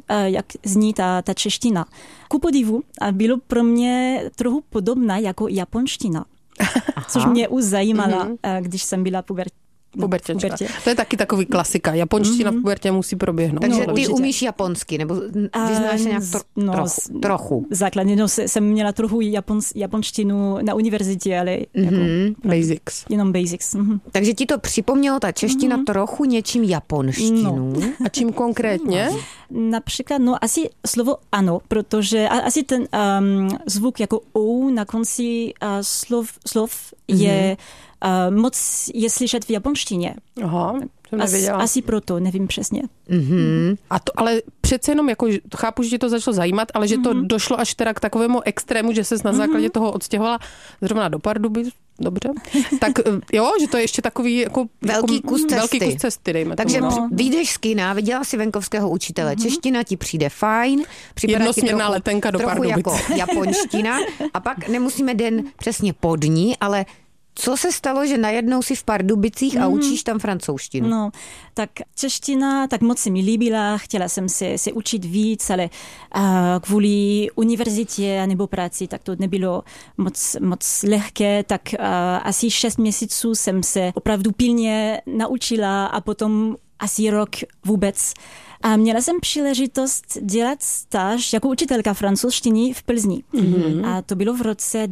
jak zní ta čeština. Ku podivu bylo pro mě trochu podobná jako japonština. Což mě už zajímala, když jsem byla pubertě. To je taky takový klasika. Japonština v pubertě musí proběhnout. Takže ty umíš japonsky, nebo vyznáš se nějak trochu? Základně, jsem měla trochu japonštinu na univerzitě, ale basics. Jenom basics. Takže ti to připomnělo ta čeština trochu něčím japonštinu. A čím konkrétně? Například, asi slovo ano, protože asi ten zvuk jako O na konci slov je moc je slyšet v japonštině. Aha, to nevěděla. Asi proto, nevím přesně. Ale přece jenom, jako, chápu, že tě to začalo zajímat, ale že to došlo až teda k takovému extrému, že ses na základě toho odstěhovala zrovna do Pardubic, dobře. Tak jo, že to je ještě takový jako velký kus cesty, dejme takže tomu. vyjdeš z kina, viděla si venkovského učitele. Čeština ti přijde fajn. Jednosměrná letenka do Pardubic. Trochu jako japonština. A pak nemusíme den přesně pod ní, ale co se stalo, že najednou si v Pardubicích a učíš tam francouzštinu? No, tak čeština tak moc se mi líbila, chtěla jsem se učit víc, ale kvůli univerzitě nebo práci, tak to nebylo moc lehké, tak asi 6 měsíců jsem se opravdu pilně naučila a potom asi rok vůbec. A měla jsem příležitost dělat stáž jako učitelka francouzštiny v Plzni. A to bylo v roce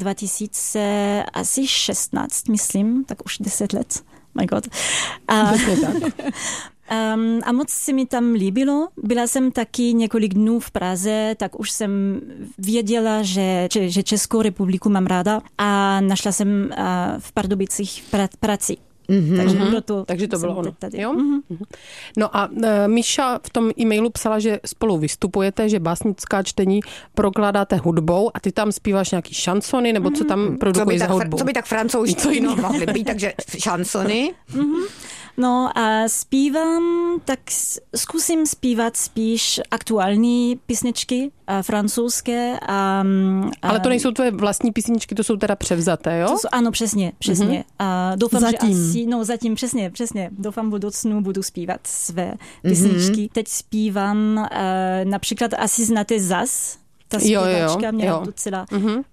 2016, myslím, tak už 10 let. My God. A moc se mi tam líbilo. Byla jsem taky několik dnů v Praze, tak už jsem věděla, že Českou republiku mám ráda a našla jsem v Pardubicích práci. Takže to bylo ono. Jo? No a Míša v tom e-mailu psala, že spolu vystupujete, že básnická čtení prokládáte hudbou a ty tam zpíváš nějaký šansony, nebo co tam produkuješ za hudbu? Co by tak francouzštinu mohly být, takže šansony. No a zpívám, tak zkusím zpívat spíš aktuální písničky francouzské. Ale to nejsou tvoje vlastní písničky, to jsou teda převzaté, jo? Ano, přesně. Doufám, zatím přesně. Doufám, v budoucnu budu zpívat své písničky. Teď zpívám například asi znáte Zas. Ta zpěvačka měla docela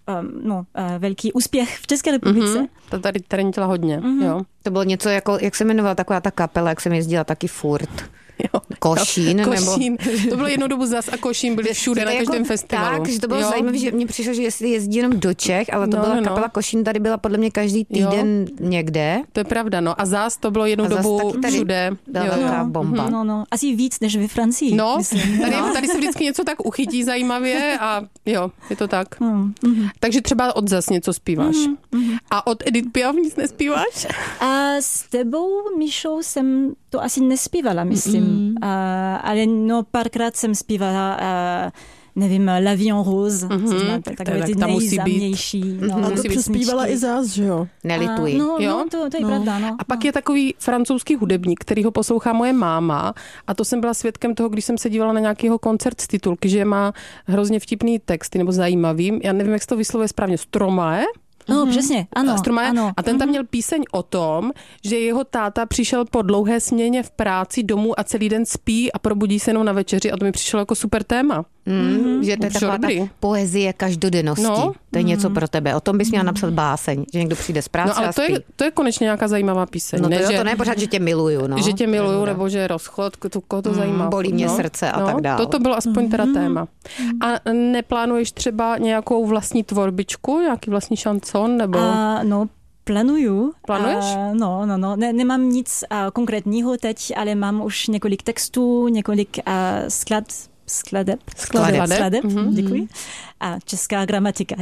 velký úspěch v České republice. To tady trenitila hodně, jo. To bylo něco jako, jak se jmenovala taková ta kapela, jak jsem jezdila taky furt. Košín. Košín. To bylo jednou dobu Zas a Košín byli všude na každém festivalu. Tak, že to bylo zajímavé, že mně přišlo, že jezdí jenom do Čech, ale to byla kapela Košín, tady byla podle mě každý týden někde. To je pravda, no. A Zas to bylo jednou dobu všude. Byla velká bomba. No. Asi víc než ve Francii. No, tady se vždycky něco tak uchytí zajímavě a jo, je to tak. Takže třeba od Zas něco zpíváš. A od Edith Piaf nic nespíváš? A s tebou, Míšou, jsem to asi nespívala, myslím. Ale párkrát jsem zpívala, nevím, La Vie en Rose, takové ty nejznámější. A to přespívala i Zas, že jo? Nelituji. To je pravda, no. A pak je takový francouzský hudebník, který ho poslouchá moje máma a to jsem byla svědkem toho, když jsem se dívala na nějakýho koncert z titulky, že má hrozně vtipný texty nebo zajímavý. Já nevím, jak se to vyslovuje správně. Stromae? No, přesně, ano. A ten tam měl píseň o tom, že jeho táta přišel po dlouhé směně v práci domů a celý den spí a probudí se jenom na večeři a to mi přišlo jako super téma. Že to je taková ta poezie každodennosti. To je něco pro tebe. O tom bys měla napsat báseň, že někdo přijde z práce ale a spí. To je konečně nějaká zajímavá píseň. No to ne pořád, že tě miluju. No. Že tě miluju, nebo že je rozchod, koho to zajímá. Bolí mě srdce a tak dále. To bylo aspoň teda téma. A neplánuješ třeba nějakou vlastní tvorbičku, nějaký vlastní šanson, nebo... Plánuju. Plánuješ? No. Nemám nic konkrétního teď, ale mám už několik textů, několik skladeb. Děkuji. A česká gramatika.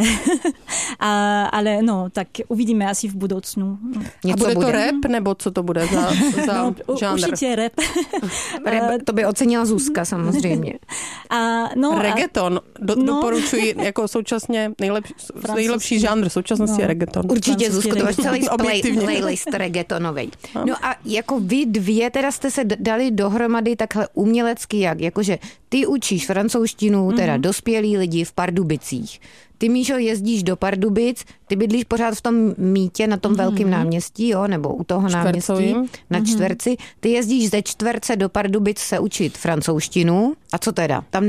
Ale tak uvidíme asi v budoucnu. A bude to rap, nebo co to bude za žánr? Určitě rap. Rap to by ocenila Zuzka samozřejmě. Reggaeton. Doporučuji jako současně nejlepší žánr současnosti je reggaeton. Určitě, Zuzko, to máš celý playlist reggaetonovej. No a jako vy dvě teda jste se dali dohromady takhle umělecky jak? Jakože ty učíš francouzštinu, teda dospělí lidi v Pardubicích. Ty, Míšo, jezdíš do Pardubic, ty bydlíš pořád v tom mítě na tom velkém náměstí, jo, nebo u toho náměstí na Čtverci. Ty jezdíš ze Čtverce do Pardubic se učit francouzštinu. A co teda? Tam